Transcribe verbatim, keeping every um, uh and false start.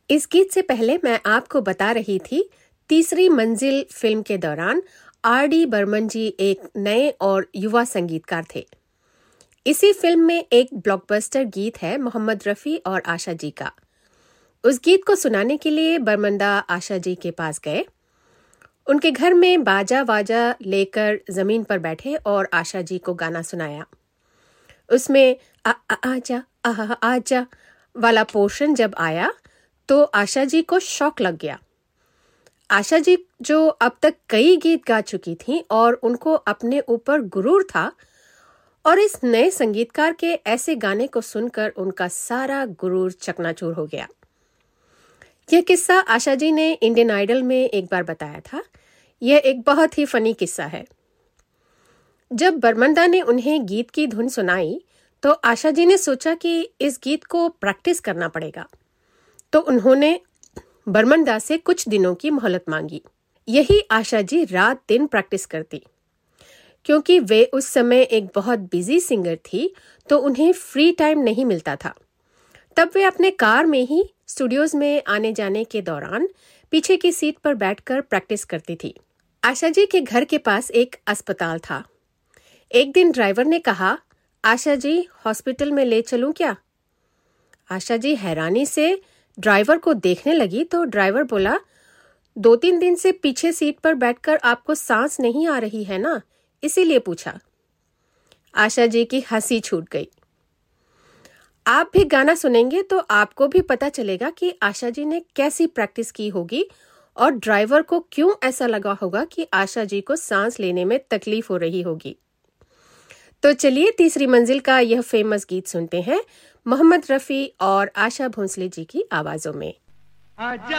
इस गीत से पहले मैं आपको बता रही थी, तीसरी मंजिल फिल्म के दौरान आर डी बर्मन जी एक नए और युवा संगीतकार थे। इसी फिल्म में एक ब्लॉकबस्टर गीत है मोहम्मद रफ़ी और आशा जी का। उस गीत को सुनाने के लिए बर्मंदा आशा जी के पास गए। उनके घर में बाजा वाजा लेकर जमीन पर बैठे और आशा जी को गाना सुनाया। उसमें आ, आ, आजा आ, आजा वाला पोर्शन जब आया तो आशा जी को शौक लग गया। आशा जी जो अब तक कई गीत गा चुकी थीं और उनको अपने ऊपर गुरूर था, और इस नए संगीतकार के ऐसे गाने को सुनकर उनका सारा गुरूर चकनाचूर हो गया। यह किस्सा आशा जी ने इंडियन आइडल में एक बार बताया था। यह एक बहुत ही फनी किस्सा है। जब बर्मंदा ने उन्हें गीत की धुन सुनाई तो आशा जी ने सोचा कि इस गीत को प्रैक्टिस करना पड़ेगा, तो उन्होंने बर्मंदा से कुछ दिनों की मोहलत मांगी। यही आशा जी रात दिन प्रैक्टिस करती। क्योंकि वे उस समय एक बहुत बिजी सिंगर थी, तो उन्हें फ्री टाइम नहीं मिलता था। तब वे अपने कार में ही स्टूडियोज में आने जाने के दौरान पीछे की सीट पर बैठकर प्रैक्टिस करती थी। आशा जी के घर के पास एक अस्पताल था। एक दिन ड्राइवर ने कहा, आशा जी हॉस्पिटल में ले चलूं क्या? आशा जी हैरानी से ड्राइवर को देखने लगी तो ड्राइवर बोला, दो तीन दिन से पीछे सीट पर बैठकर आपको सांस नहीं आ रही है ना, इसीलिए पूछा। आशा जी की हंसी छूट गई। आप भी गाना सुनेंगे तो आपको भी पता चलेगा कि आशा जी ने कैसी प्रैक्टिस की होगी और ड्राइवर को क्यों ऐसा लगा होगा कि आशा जी को सांस लेने में तकलीफ हो रही होगी। तो चलिए तीसरी मंजिल का यह फेमस गीत सुनते हैं मोहम्मद रफ़ी और आशा भोंसले जी की आवाजों में।